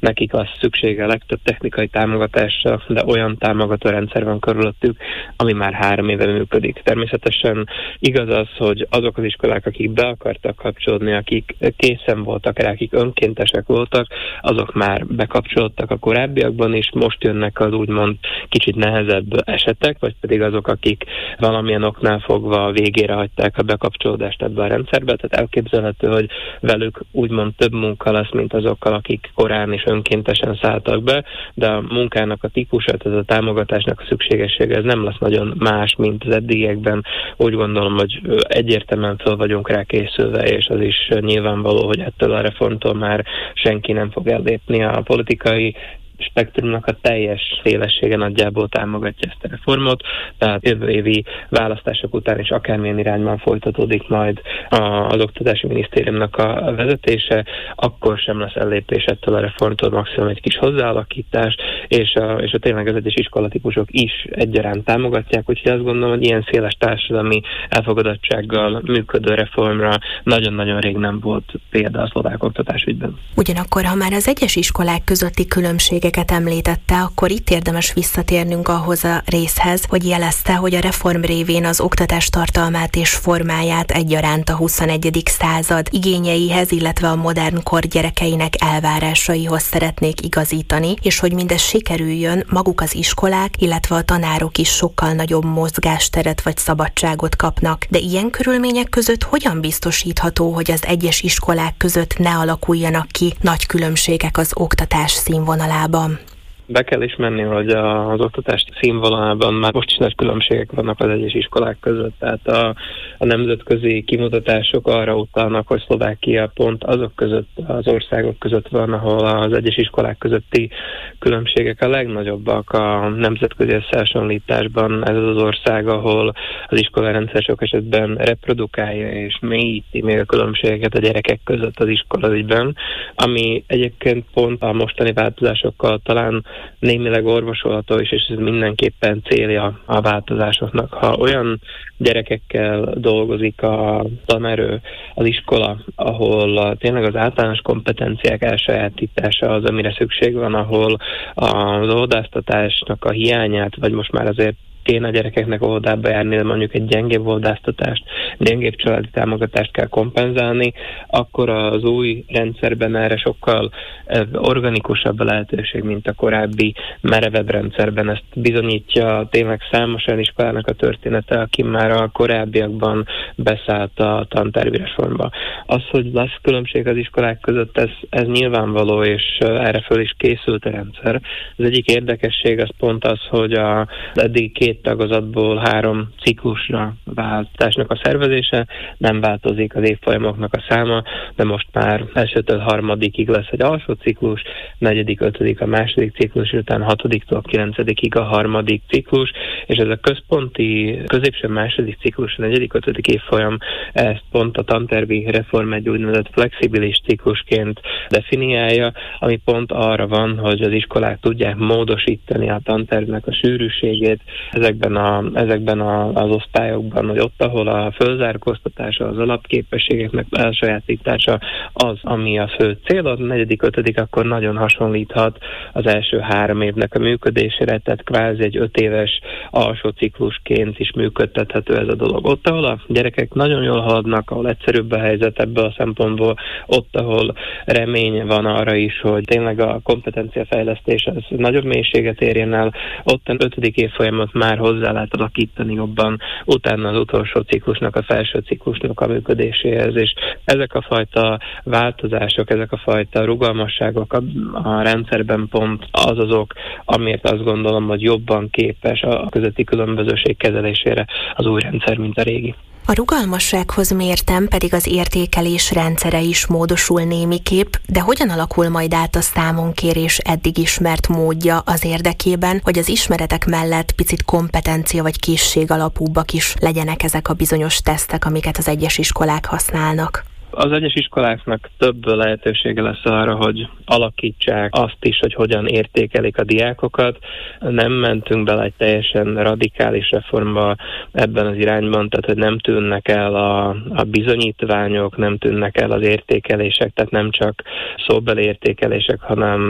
nekik az szüksége a legtöbb technikai támogatásra, de olyan támogató rendszer van körülöttük, ami már 3 éve működik. Természetesen igaz az, hogy azok az iskolák, akik be akartak kapcsolódni, akik készen voltak rá, akik önkéntesek voltak, azok már bekapcsolódtak a korábbiakban is, most jönnek az úgymond kicsit nehezebb esetek, vagy pedig azok, akik valamilyen oknál fogva a végére hagyták a bekapcsolódást ebbe a rendszerbe, tehát elképzelhető, hogy velük úgymond több munka lesz, mint azokkal, akik korán és önkéntesen szálltak be, de a munkának a típusa, tehát a támogatásnak a szükségessége, ez nem lesz nagyon más, mint az eddigiekben. Úgy gondolom, hogy egyértelműen fel vagyunk rá készülve, és az is nyilvánvaló, hogy ettől a reformtól már senki nem fog ellépni. A politikai spektrumnak a teljes szélessége nagyjából támogatja ezt a reformot, tehát jövő évi választások után is akármilyen irányban folytatódik majd az Oktatási Minisztériumnak a vezetése, akkor sem lesz ellépés ettől a reformtól, maximum egy kis hozzáalakítás, és a tényleg az egyes iskolatípusok is egyaránt támogatják, úgyhogy azt gondolom, hogy ilyen széles társadalmi elfogadottsággal működő reformra nagyon-nagyon rég nem volt példa a szlovák oktatásügyben. Ugyanakkor, ha már az egyes iskolák közötti különbségeket említette, akkor itt érdemes visszatérnünk ahhoz a részhez, hogy jelezte, hogy a reform révén az oktatás tartalmát és formáját egyaránt a 21. század igényeihez, illetve a modern kor gyerekeinek elvárásaihoz szeretnék igazítani, és hogy mindez sikerüljön, maguk az iskolák, illetve a tanárok is sokkal nagyobb mozgásteret vagy szabadságot kapnak. De ilyen körülmények között hogyan biztosítható, hogy az egyes iskolák között ne alakuljanak ki nagy különbségek az oktatás színvonalában? Be kell ismerni, hogy az oktatás színvonalában már most is nagy különbségek vannak az egyes iskolák között, tehát a nemzetközi kimutatások arra utalnak, hogy Szlovákia pont azok között, az országok között van, ahol az egyes iskolák közötti különbségek a legnagyobbak a nemzetközi összehasonlításban. Ez az ország, ahol az iskolarendszer sok esetben reprodukálja és mélyíti még a különbségeket a gyerekek között az iskolaügyben, ami egyébként pont a mostani változásokkal talán némileg orvosolható is, és ez mindenképpen célja a változásoknak. Ha olyan gyerekekkel dolgozik a tanerő, az iskola, ahol tényleg az általános kompetenciák elsajátítása az, amire szükség van, ahol az óvodáztatásnak a hiányát, vagy most már azért kéne a gyerekeknek óvodába járni, de mondjuk egy gyengébb óvodáztatást, gyengébb családi támogatást kell kompenzálni, akkor az új rendszerben erre sokkal organikusabb a lehetőség, mint a korábbi merevebb rendszerben. Ezt bizonyítja tényleg számos olyan iskolának a története, aki már a korábbiakban beszállt a tantárgyi reformba. Az, hogy lesz különbség az iskolák között, ez nyilvánvaló, és erre föl is készült a rendszer. Az egyik érdekesség az pont az, hogy az eddig 2 tagozatból 3 ciklusra váltásnak a szervezése, nem változik az évfolyamoknak a száma, de most már elsőtől 3-ig lesz egy alsó ciklus, 4., 5. a második ciklus, után 6-tól 9-ig a 3. ciklus, és ez a központi, középső második ciklus, a 4., 5. évfolyam, ezt pont a tantervi reform egy úgynevezett flexibilis ciklusként definiálja, ami pont arra van, hogy az iskolák tudják módosítani a tantervnek a sűrűségét, ezekben az osztályokban, hogy ott, ahol a fölzárkóztatása, az alapképességeknek elsajátítása az, ami a fő cél, az 4., 5. akkor nagyon hasonlíthat az első 3 évnek a működésére, tehát kvázi egy 5 éves alsó ciklusként is működtethető ez a dolog. Ott, ahol a gyerekek nagyon jól haladnak, ahol egyszerűbb a helyzet ebből a szempontból, ott, ahol remény van arra is, hogy tényleg a kompetenciafejlesztés az nagyobb mélységet érjen el, ott a 5. évfolyamot már hozzá lehet alakítani jobban, utána az utolsó ciklusnak, a felső ciklusnak a működéséhez, és ezek a fajta változások, ezek a fajta rugalmasságok a rendszerben pont azok, amiért azt gondolom, hogy jobban képes a közötti különbözőség kezelésére az új rendszer, mint a régi. A rugalmassághoz mérten pedig az értékelés rendszere is módosul némiképp, de hogyan alakul majd át a számonkérés eddig ismert módja az érdekében, hogy az ismeretek mellett picit kompetencia vagy készség alapúbbak is legyenek ezek a bizonyos tesztek, amiket az egyes iskolák használnak? Az egyes iskoláknak több lehetősége lesz arra, hogy alakítsák azt is, hogy hogyan értékelik a diákokat. Nem mentünk bele egy teljesen radikális reformba ebben az irányban, tehát hogy nem tűnnek el a bizonyítványok, nem tűnnek el az értékelések, tehát nem csak szóbeli értékelések, hanem